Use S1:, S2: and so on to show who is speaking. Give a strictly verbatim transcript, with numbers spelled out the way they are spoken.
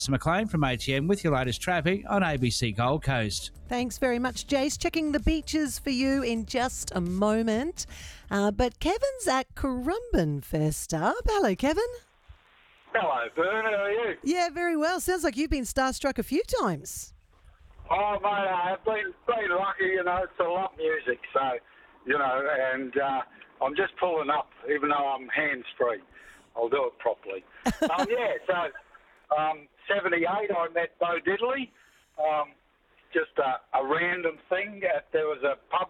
S1: McLean from A T M with your latest traffic on A B C Gold Coast.
S2: Thanks very much, Jace. Checking the beaches for you in just a moment. Uh, but Kevin's at Currumbin first up. Hello, Kevin.
S3: Hello, Bern. How are you?
S2: Yeah, very well. Sounds like you've been starstruck a few times.
S3: Oh, mate, I've been, been lucky, you know, to love music, so, you know, and uh, I'm just pulling up, even though I'm hands-free. I'll do it properly. um, yeah, so um, seventy-eight, I met Bo Diddley. Um, just a, a random thing. At, there was a pub